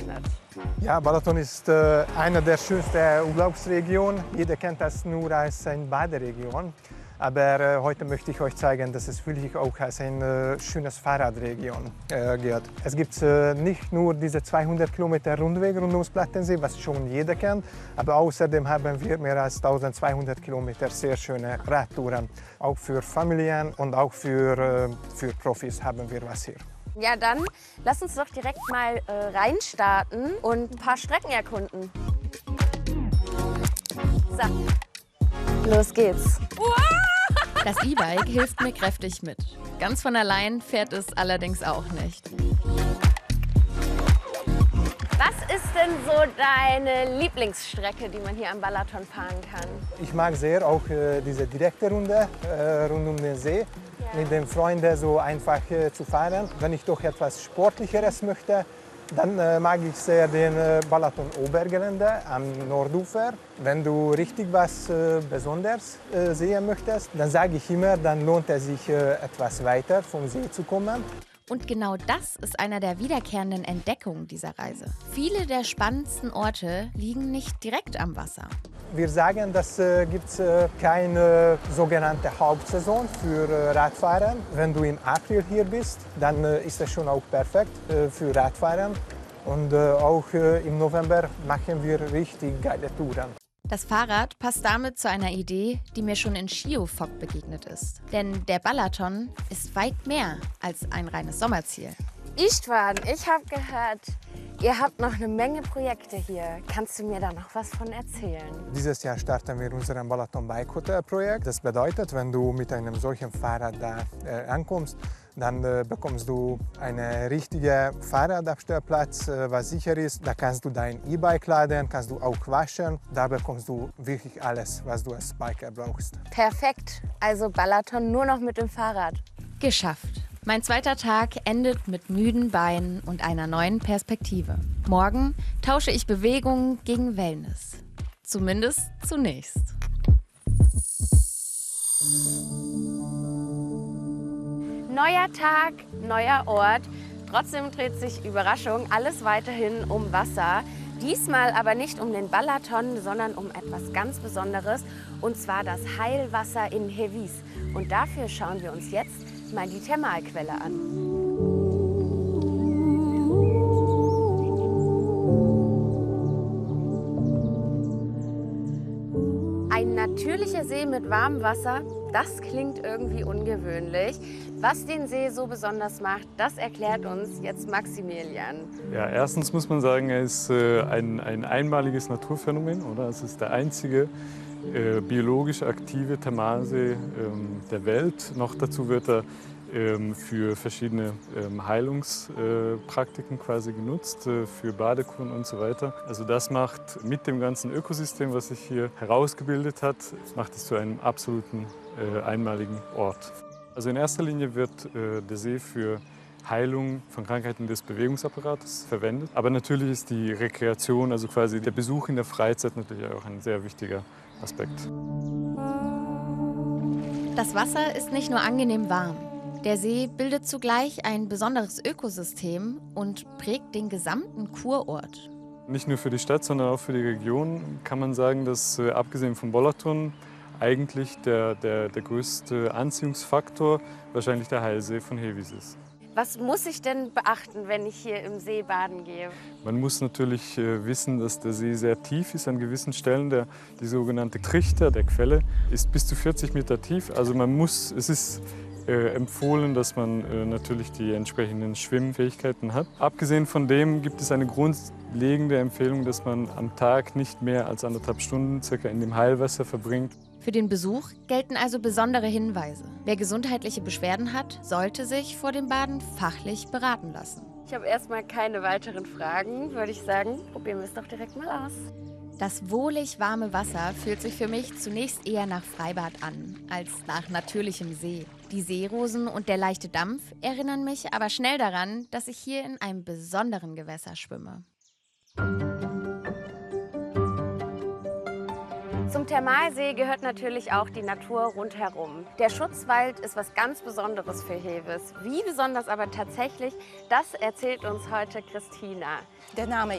bezeichnet. Ja, Balaton ist eine der schönsten Urlaubsregionen. Jeder kennt das nur als eine Baderegion. Aber heute möchte ich euch zeigen, dass es wirklich auch als eine schöne Fahrradregion geht. Es gibt nicht nur diese 200 Kilometer Rundweg rund ums Plattensee, was schon jeder kennt, aber außerdem haben wir mehr als 1200 Kilometer sehr schöne Radtouren. Auch für Familien und auch für Profis haben wir was hier. Ja, dann lass uns doch direkt mal reinstarten und ein paar Strecken erkunden. So, los geht's. Das E-Bike hilft mir kräftig mit. Ganz von allein fährt es allerdings auch nicht. Was ist denn so deine Lieblingsstrecke, die man hier am Balaton fahren kann? Ich mag sehr auch diese direkte Runde rund um den See. Mit den Freunden so einfach zu fahren. Wenn ich doch etwas Sportlicheres möchte, dann mag ich sehr den Balaton-Obergelände am Nordufer. Wenn du richtig was Besonderes sehen möchtest, dann sage ich immer, dann lohnt es sich etwas weiter vom See zu kommen. Und genau das ist einer der wiederkehrenden Entdeckungen dieser Reise. Viele der spannendsten Orte liegen nicht direkt am Wasser. Wir sagen, dass gibt keine sogenannte Hauptsaison für Radfahren. Wenn du im April hier bist, dann ist es schon auch perfekt für Radfahren. Und auch im November machen wir richtig geile Touren. Das Fahrrad passt damit zu einer Idee, die mir schon in Schiofok begegnet ist. Denn der Balaton ist weit mehr als ein reines Sommerziel. Istvan, ich habe gehört, ihr habt noch eine Menge Projekte hier. Kannst du mir da noch was von erzählen? Dieses Jahr starten wir unser Balaton Bike Hotel Projekt. Das bedeutet, wenn du mit einem solchen Fahrrad da ankommst, dann bekommst du einen richtigen Fahrradabstellplatz, was sicher ist. Da kannst du dein E-Bike laden, kannst du auch waschen. Da bekommst du wirklich alles, was du als Biker brauchst. Perfekt. Also Balaton nur noch mit dem Fahrrad. Geschafft. Mein zweiter Tag endet mit müden Beinen und einer neuen Perspektive. Morgen tausche ich Bewegung gegen Wellness. Zumindest zunächst. Neuer Tag, neuer Ort. Trotzdem dreht sich Überraschung alles weiterhin um Wasser. Diesmal aber nicht um den Balaton, sondern um etwas ganz Besonderes. Und zwar das Heilwasser in Hevis. Und dafür schauen wir uns jetzt mal die Thermalquelle an. Ein natürlicher See mit warmem Wasser, das klingt irgendwie ungewöhnlich. Was den See so besonders macht, das erklärt uns jetzt Maximilian. Ja, erstens muss man sagen, er ist ein einmaliges Naturphänomen, oder? Es ist der einzige biologisch aktive Thermalsee der Welt. Noch dazu wird er für verschiedene Heilungspraktiken quasi genutzt, für Badekuren und so weiter. Also das macht mit dem ganzen Ökosystem, was sich hier herausgebildet hat, macht es zu einem absoluten einmaligen Ort. Also in erster Linie wird der See für Heilung von Krankheiten des Bewegungsapparates verwendet. Aber natürlich ist die Rekreation, also quasi der Besuch in der Freizeit natürlich auch ein sehr wichtiger Aspekt. Das Wasser ist nicht nur angenehm warm. Der See bildet zugleich ein besonderes Ökosystem und prägt den gesamten Kurort. Nicht nur für die Stadt, sondern auch für die Region kann man sagen, dass abgesehen vom Balaton eigentlich der größte Anziehungsfaktor wahrscheinlich der Heilsee von Hevis ist. Was muss ich denn beachten, wenn ich hier im See baden gehe? Man muss natürlich wissen, dass der See sehr tief ist an gewissen Stellen. Die sogenannte Trichter der Quelle ist bis zu 40 Meter tief. Also es ist empfohlen, dass man natürlich die entsprechenden Schwimmfähigkeiten hat. Abgesehen von dem gibt es eine grundlegende Empfehlung, dass man am Tag nicht mehr als 1,5 Stunden circa in dem Heilwasser verbringt. Für den Besuch gelten also besondere Hinweise. Wer gesundheitliche Beschwerden hat, sollte sich vor dem Baden fachlich beraten lassen. Ich habe erstmal keine weiteren Fragen, würde ich sagen. Probieren wir es doch direkt mal aus. Das wohlig warme Wasser fühlt sich für mich zunächst eher nach Freibad an, als nach natürlichem See. Die Seerosen und der leichte Dampf erinnern mich aber schnell daran, dass ich hier in einem besonderen Gewässer schwimme. Zum Thermalsee gehört natürlich auch die Natur rundherum. Der Schutzwald ist was ganz Besonderes für Hevis. Wie besonders aber tatsächlich, das erzählt uns heute Christina. Der Name